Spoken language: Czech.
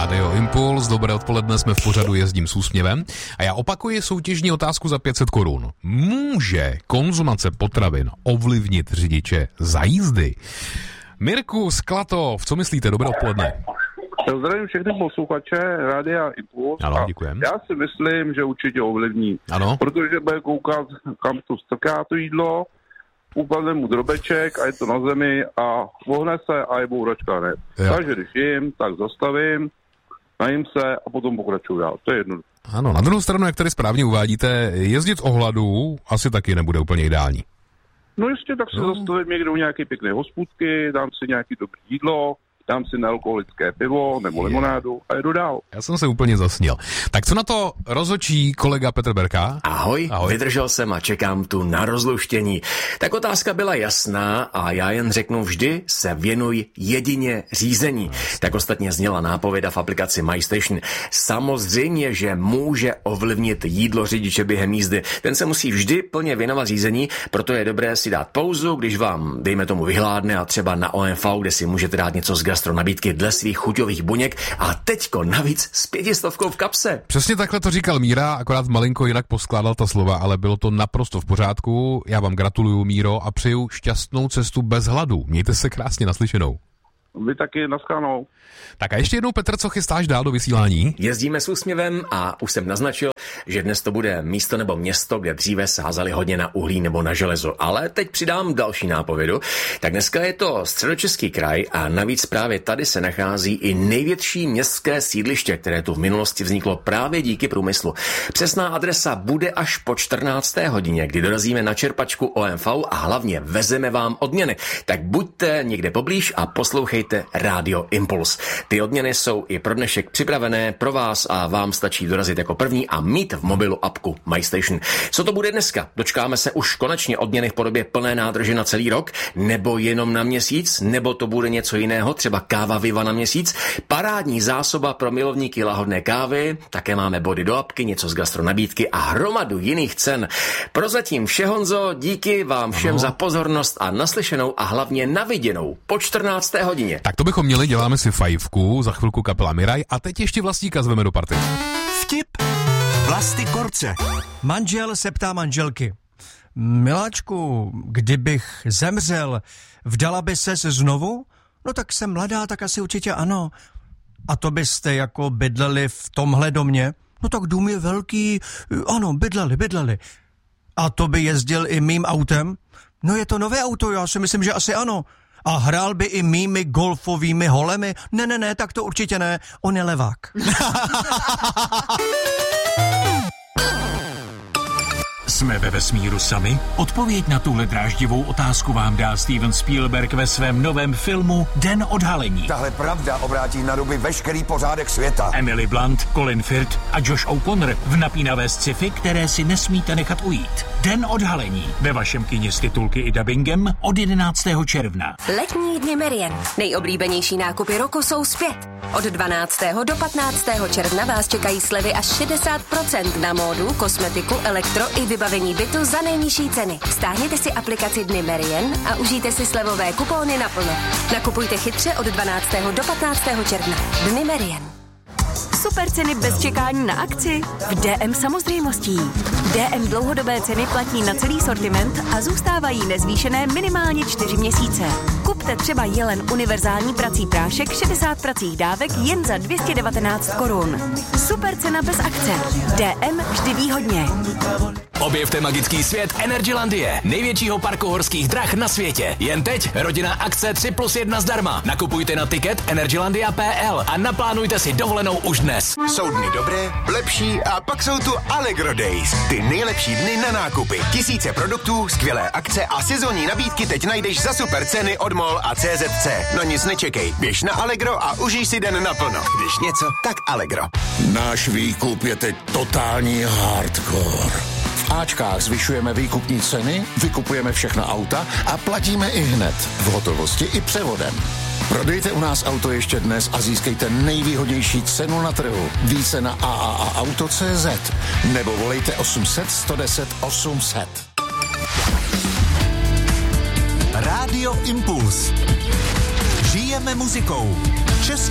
Rádio Impuls, dobré odpoledne, jsme v pořadu Jezdím s úsměvem a já opakuji soutěžní otázku za 500 korun. Může konzumace potravin ovlivnit řidiče za jízdy? Mirku z Klatov, co myslíte? Dobré odpoledne. Zdravím všechny posluchače Rádia Impuls. Ano, děkujem. Já si myslím, že určitě ovlivní. Ano. Protože bude koukat, kam to strká to jídlo, upadne mu drobeček a je to na zemi a vohne se a je bouračka hned. Takže když jim, tak zastavím, najím se a potom pokračuju dál. To je jednoduché. Ano, na druhou stranu, jak tady správně uvádíte, jezdit o hladu asi taky nebude úplně ideální. No jistě, tak si zastavím někde u nějaké pěkné hospůdky, dám si nějaké dobré jídlo, dám si nealkoholické pivo nebo limonádu a jedu dál. Já jsem se úplně zasnil. Tak co na to rozhodčí kolega Petr Berka? Ahoj, vydržel jsem a čekám tu na rozluštění. Tak otázka byla jasná a já jen řeknu vždy se věnuj jedině řízení. Tak ostatně zněla nápověda v aplikaci MyStation. Samozřejmě, že může ovlivnit jídlo řidiče během jízdy. Ten se musí vždy plně věnovat řízení, proto je dobré si dát pauzu, když vám, dejme tomu, vyhládne a třeba na OMV, kde si můžete dát něco z gastronabídky dle svých chuťových buněk a teďko navíc s 500 v kapse. Přesně takhle to říkal Míra, akorát malinko jinak poskládal ta slova, ale bylo to naprosto v pořádku. Já vám gratuluju, Míro, a přeju šťastnou cestu bez hladu. Mějte se krásně, naslyšenou. Vy taky, naschledanou. Tak a ještě jednou, Petr, co chystáš dál do vysílání? Jezdíme s úsměvem a už jsem naznačil, že dnes to bude místo nebo město, kde dříve sázali hodně na uhlí nebo na železo. Ale teď přidám další nápovědu. Tak dneska je to Středočeský kraj a navíc právě tady se nachází i největší městské sídliště, které tu v minulosti vzniklo právě díky průmyslu. Přesná adresa bude až po 14. hodině, kdy dorazíme na čerpačku OMV a hlavně vezeme vám odměny. Tak buďte někde poblíž a poslouchejte Rádio Impuls. Ty odměny jsou i pro dnešek připravené pro vás a vám stačí dorazit jako první a mít v mobilu apku MyStation. Co to bude dneska? Dočkáme se už konečně odměny v podobě plné nádrže na celý rok? Nebo jenom na měsíc? Nebo to bude něco jiného? Třeba káva Viva na měsíc? Parádní zásoba pro milovníky lahodné kávy? Také máme body do apky, něco z gastronabídky a hromadu jiných cen. Prozatím vše, Honzo, díky vám všem za pozornost a naslyšenou a hlavně naviděnou po 14. hodině. Tak to bychom měli, děláme si fajfku, za chvilku kapela Miraj a teď ještě Vlastíka zveme do party. Vtip Vlasty Korce. Manžel se ptá manželky. Miláčku, kdybych zemřel, vdala by ses znovu? No tak jsem mladá, tak asi určitě ano. A to byste jako bydleli v tomhle domě? No tak dům je velký, ano, bydleli. A to by jezdil i mým autem? No je to nové auto, já si myslím, že asi ano. A hrál by i mými golfovými holemi? Ne, tak to určitě ne, on je levák. Jsme ve vesmíru sami? Odpověď na tuhle dráždivou otázku vám dá Steven Spielberg ve svém novém filmu Den odhalení. Tahle pravda obrátí na ruby veškerý pořádek světa. Emily Blunt, Colin Firth a Josh O'Connor v napínavé sci-fi, které si nesmíte nechat ujít. Den odhalení ve vašem kině s titulky i dubbingem od 11. června. Letní dny Merian. Nejoblíbenější nákupy roku jsou zpět. Od 12. do 15. června vás čekají slevy až 60% na módu, kosmetiku, elektro i vybavení bytu za nejnižší ceny. Stáhněte si aplikaci Dny Merian a užijte si slevové kupóny naplno. Nakupujte chytře od 12. do 15. června. Dny Merian. Super ceny bez čekání na akci? V DM samozřejmostí. DM dlouhodobé ceny platí na celý sortiment a zůstávají nezvýšené minimálně 4 měsíce. Kupte třeba Jelen univerzální prací prášek 60 pracích dávek jen za 219 korun. Super cena bez akce. DM vždy výhodně. Objevte magický svět Energylandie, největšího parku horských drah na světě. Jen teď rodinná akce 3+1 zdarma. Nakupujte na tiket energylandia.pl a naplánujte si dovolenou už dnes. Jsou dny dobré, lepší a pak jsou tu Allegro Days. Ty nejlepší dny na nákupy. Tisíce produktů, skvělé akce a sezónní nabídky teď najdeš za super ceny od MOL a CZC. No nic nečekej, běž na Allegro a užij si den naplno. Když něco, tak Allegro. Náš výkup je teď totální hardcore. V Ačkách zvyšujeme výkupní ceny, vykupujeme všechna auta a platíme i hned, v hotovosti i převodem. Prodejte u nás auto ještě dnes a získejte nejvýhodnější cenu na trhu. Více na AAAauto.cz nebo volejte 800 110 800. Rádio Impuls. Žijeme muzikou. Český